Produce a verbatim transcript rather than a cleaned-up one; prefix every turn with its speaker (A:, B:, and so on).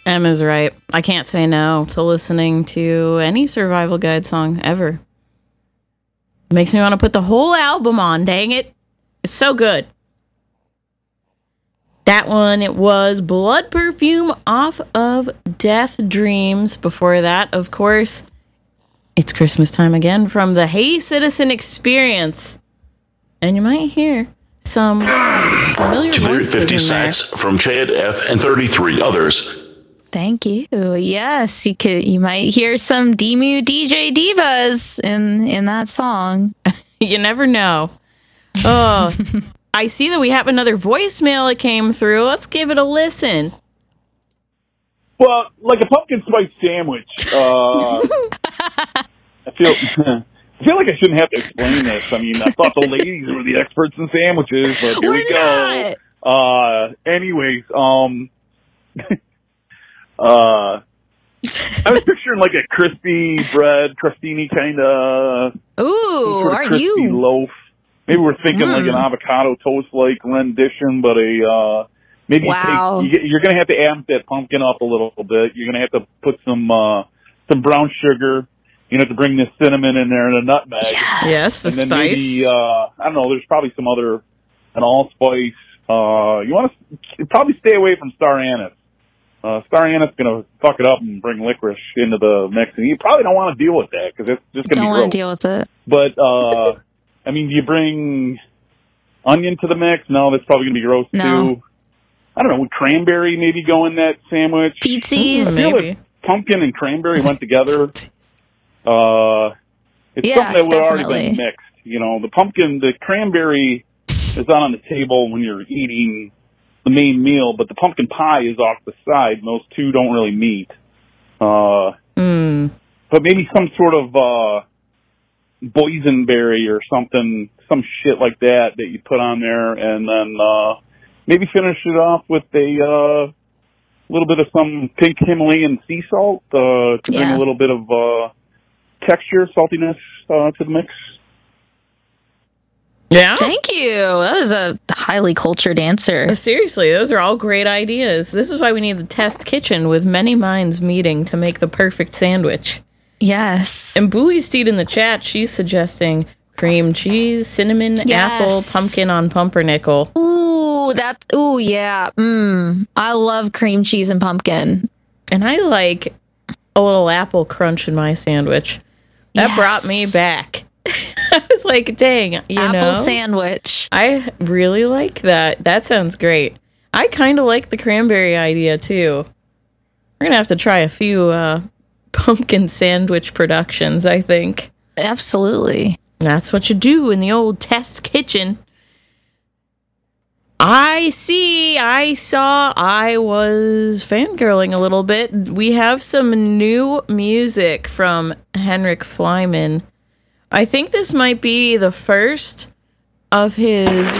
A: Emma's right. I can't say no to listening to any Survival Guide song ever. It makes me want to put the whole album on, dang it. It's so good. That one, it was Blood Perfume off of Death Dreams. Before that, of course, it's Christmas time again from the Hey Citizen Experience. And you might hear some familiar voices
B: fifty
A: in
B: sats
A: there.
B: from Chad F. and thirty-three others.
C: Thank you. Yes, you could. You might hear some Demu D J divas in in that song.
A: You never know. Oh, I see that we have another voicemail that came through. Let's give it a listen.
D: Well, like a pumpkin spice sandwich. Uh, I feel I feel like I shouldn't have to explain this. I mean, I thought the ladies were the experts in sandwiches, but here
C: We're
D: we go.
C: not.
D: Uh, anyways, um, uh, I was picturing like a crispy bread, crostini kind of.
C: Ooh,
D: sort of
C: are
D: crispy
C: you?
D: loaf? Maybe we're thinking
C: Mm.
D: like an avocado toast-like rendition, but a uh, maybe you
C: Wow.
D: take, you, you're going to have to amp that pumpkin up a little bit. You're going to have to put some uh, some brown sugar. You know, to bring the cinnamon in there and a nutmeg.
C: Yes.
A: Yes, the
D: And then
A: spice.
D: maybe, uh, I don't know, there's probably some other, an allspice. Uh, you want to probably stay away from star anise. Uh, star anise is going to fuck it up and bring licorice into the mix. And you probably don't want to deal with that because it's just going to be
C: Don't
D: gross.
C: want to deal with it.
D: But, uh, I mean, do you bring onion to the mix? No, that's probably going to be gross
C: No.
D: too. I don't know, would cranberry maybe go in that sandwich?
C: Pizzas.
D: I feel
A: Maybe.
D: if pumpkin and cranberry went together, uh, it's
C: Yes,
D: something that would already
C: definitely.
D: been mixed. You know, the pumpkin, the cranberry is not on the table when you're eating the main meal, but the pumpkin pie is off the side, and those two don't really meet. Uh,
A: Mm.
D: but maybe some sort of uh, boysenberry or something, some shit like that that you put on there, and then uh, maybe finish it off with a uh, little bit of some pink Himalayan sea salt uh, to bring
C: Yeah.
D: a little bit of uh, texture, saltiness uh, to the mix.
A: Yeah?
C: Thank you. That was a highly cultured answer.
A: Seriously, those are all great ideas. This is why we need the test kitchen with many minds meeting to make the perfect sandwich.
C: Yes.
A: And Bowie Steed in the chat, she's suggesting cream cheese, cinnamon,
C: Yes.
A: apple, pumpkin on pumpernickel.
C: Ooh, that. Ooh, yeah. Mmm. I love cream cheese and pumpkin.
A: And I like a little apple crunch in my sandwich. That
C: Yes.
A: brought me back. I was like, dang, you
C: Apple
A: know.
C: sandwich.
A: I really like that. That sounds great. I kind of like the cranberry idea, too. We're going to have to try a few uh, pumpkin sandwich productions, I think.
C: Absolutely.
A: That's what you do in the old test kitchen. I see, I saw, I was fangirling a little bit. We have some new music from Henrik Flyman. I think this might be the first of his